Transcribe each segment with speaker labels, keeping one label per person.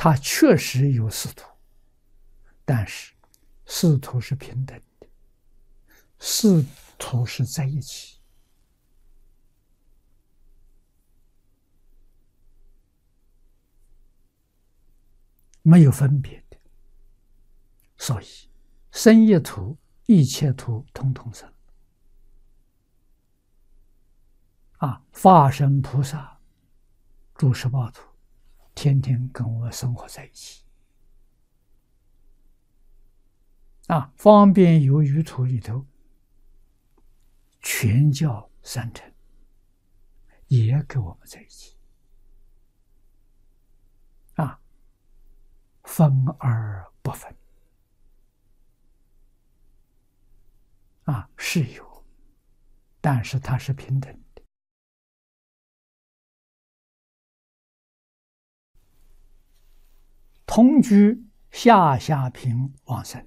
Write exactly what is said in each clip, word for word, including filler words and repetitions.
Speaker 1: 他确实有师徒，但是师徒是平等的，师徒是在一起，没有分别的。所以生一图一切图统统生啊！法身菩萨住十报图，天天跟我生活在一起啊！方便有余图里头，全教三乘也跟我们在一起啊，分而不分啊，是有，但是它是平等的。同居下下品往生，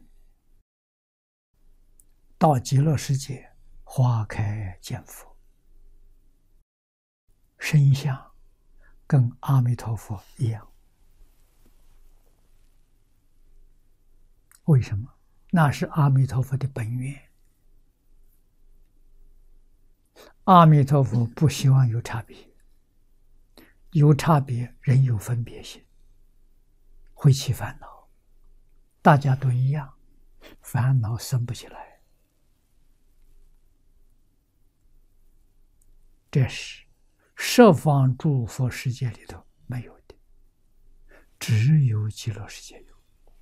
Speaker 1: 到极乐世界花开见佛，身相跟阿弥陀佛一样。为什么？那是阿弥陀佛的本愿。阿弥陀佛不希望有差别，有差别人有分别心，会起烦恼。大家都一样，烦恼生不起来。这是十方诸佛世界里头没有的，只有极乐世界有。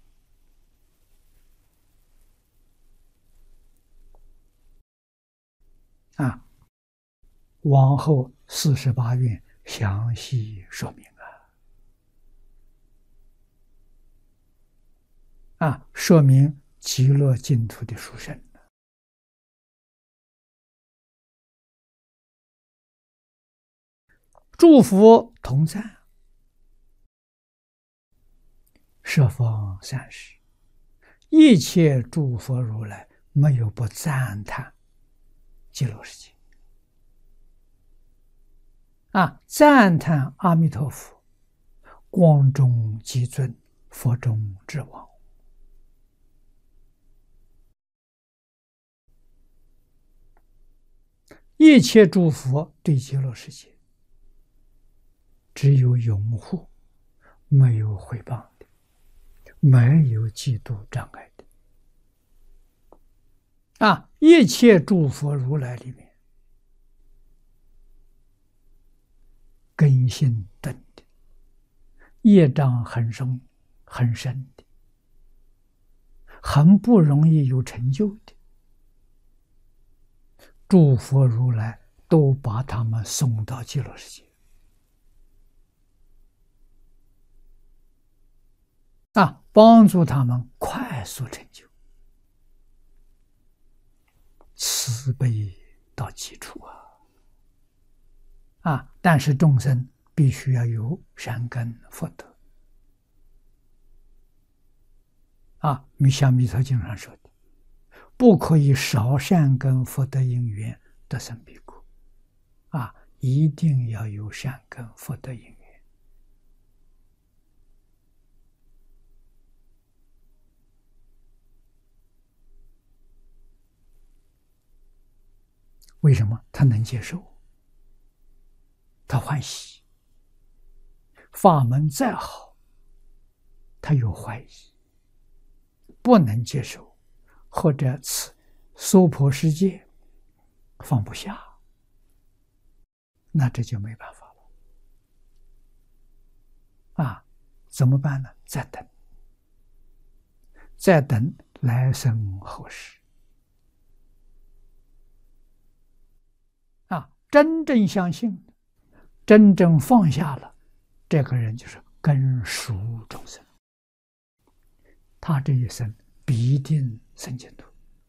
Speaker 1: 啊，往后四十八愿详细说明啊，啊，说明极乐净土的殊胜。诸佛同赞，十方三世，一切诸佛如来没有不赞叹极乐世界啊！赞叹阿弥陀佛，光中极尊，佛中之王。一切诸佛对极乐世界只有拥护，没有毁谤的，没有嫉妒障碍的啊！一切诸佛如来里面，根性钝的，业障很深很深的，很不容易有成就的，诸佛如来都把他们送到极乐世界啊，帮助他们快速成就，慈悲到极处啊！啊！但是众生必须要有善根福德啊！像《弥陀经》上说的，不可以少善根福德因缘得生彼国啊！一定要有善根福德因缘。为什么他能接受？他欢喜。法门再好，他有怀疑，不能接受，或者此娑婆世界放不下，那这就没办法了啊！怎么办呢？再等，再等来生后世啊！真正相信，真正放下了，这个人就是根熟众生，他这一生必定生净土。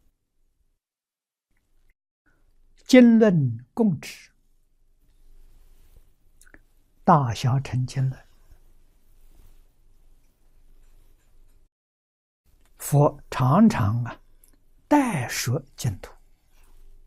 Speaker 1: 经论共知，大小乘经论，佛常常啊代说净土。